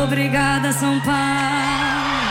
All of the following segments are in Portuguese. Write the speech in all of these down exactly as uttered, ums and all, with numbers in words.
obrigada, São Paulo.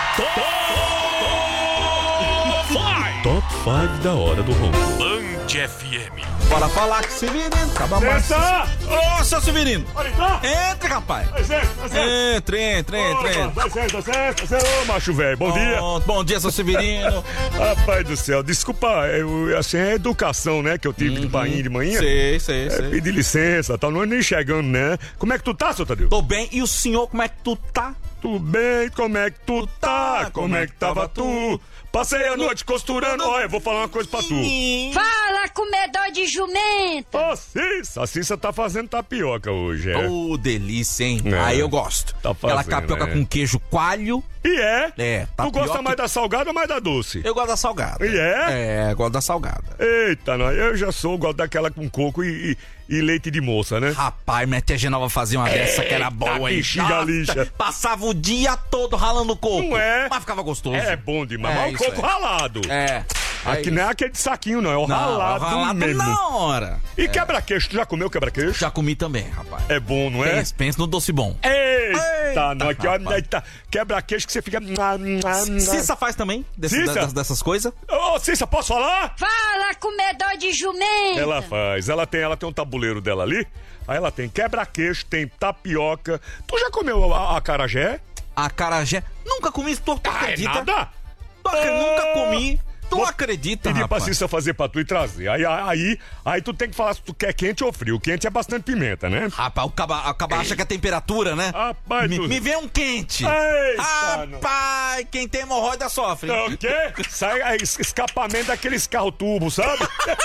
Top cinco da hora do ronco. Band F M. Bora falar com o Severino. Acaba mais. Senta! Ô, seu Severino. Pode entrar? Entre, rapaz. Vai ser, vai ser. Entre, entre, entre, entre. Vai ser, vai ser, vai ser. Ô, macho velho, bom dia. Pronto, bom dia, seu Severino. Rapaz do céu, desculpa, eu, assim, é a educação, né, que eu tive de bainha de manhã. Sei, sei, É, sei. pedir licença, tá, não é nem chegando, né? Como é que tu tá, seu Tadeu? Tô bem. E o senhor, como é que tu tá? Tudo bem, como é que tu tá? Como é que tava tu? Passei a noite costurando. Olha, eu vou falar uma coisa pra tu. Fala, comedor de jumento. Ô, Cissa, a Cissa tá fazendo tapioca hoje, é? Ô, delícia, hein? É. Aí eu gosto. Tá Aquela fazendo, tapioca é. com queijo coalho. E é? É, Tu tapioca- gosta mais da salgada ou mais da doce? Eu gosto da salgada. E é? É, gosto da salgada. Eita, nós, eu já sou, gosto daquela com coco e, e, e leite de moça, né? Rapaz, minha tia Genova fazia uma dessa que era boa, hein? bexiga Nossa, lixa. Passava o dia todo ralando coco. Não é? Mas ficava gostoso. É bom demais, É, mas o isso coco é. ralado. É. Aqui não é aquele de saquinho, não, é o Não, ralado, ralado mesmo. na hora. E quebra-queixo, tu já comeu quebra-queixo? Já comi também, rapaz. É bom, não é? Pensa, pensa no doce bom. Eita, Eita, não, aqui, ó, rapaz. eita, quebra-queixo que você fica... Cissa faz também? Desse, Cissa? dessas, dessas coisas? Ô, Cissa, posso falar? Fala, comedor de jumento. Ela faz, ela tem, ela tem um tabuleiro dela ali, aí ela tem quebra-queixo, tem tapioca. Tu já comeu a, a acarajé? Acarajé. Nunca comi, tu, tu Ah, é acredita? nada? Tu acredita? Oh! Nunca comi. Tu Vou acredita, Pedir pra rapaz? Cissa fazer pra tu e trazer. Aí, aí, aí tu tem que falar se tu quer quente ou frio. Quente é bastante pimenta, né? Rapaz, o caba, o caba acha que é temperatura, né? Rapaz, me, tu- me vê um quente. Eita, Rapaz, quem tem hemorroida sofre. O quê? Sai é, es- escapamento daqueles carro turbo, sabe?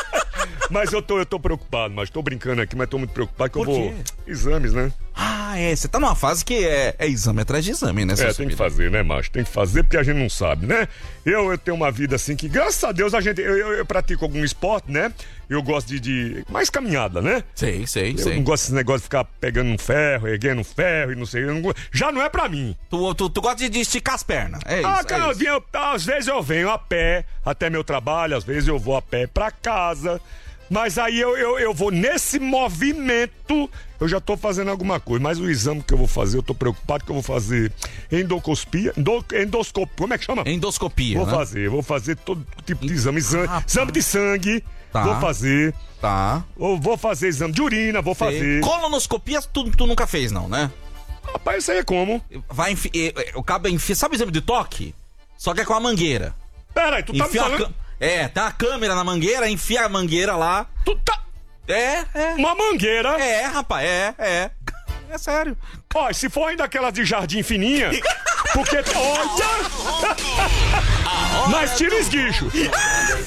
Mas eu tô, eu tô preocupado, mas tô brincando aqui, mas tô muito preocupado que Por eu vou... quê? Exames, né? Ah, é. Você tá numa fase que é, é exame atrás de exame, né, seu É, tem que Severino? fazer, né, macho? Tem que fazer porque a gente não sabe, né? Eu, eu tenho uma vida assim que, graças a Deus, a gente... Eu, eu, eu pratico algum esporte, né? Eu gosto de... de mais caminhada, né? Sei, sei, Eu sei. não gosto desse negócio de ficar pegando um ferro, erguendo um ferro e não sei. Eu não go- Já não é pra mim. Tu, tu, tu gosta de, de esticar as pernas. É isso, Ah, é cara, eu isso. vinha- às vezes eu venho a pé até meu trabalho, às vezes eu vou a pé pra casa. Mas aí eu, eu, eu vou nesse movimento, eu já tô fazendo alguma coisa. Mas o exame que eu vou fazer, eu tô preocupado que eu vou fazer endoscopia. Endo, endoscopia, como é que chama? Endoscopia, Vou né? fazer, vou fazer todo tipo de exame. Exame, Rapaz. exame de sangue, Tá. vou fazer. Tá. Ou vou fazer exame de urina, vou Sei. fazer. Colonoscopia tu, tu nunca fez, não, né? Rapaz, isso aí é como? Vai enfi... eh, eh, O cabo enfia... Sabe o exame de toque? Só que é com a mangueira. Peraí, tu tá me Enfia a falando... cam- É, tá a câmera na mangueira, enfia a mangueira lá. Tu tá... É, é. Uma mangueira. É, rapaz, é, é. É sério. Ó, se for ainda aquelas de jardim fininha, porque... Olha! Mas tira esguicho.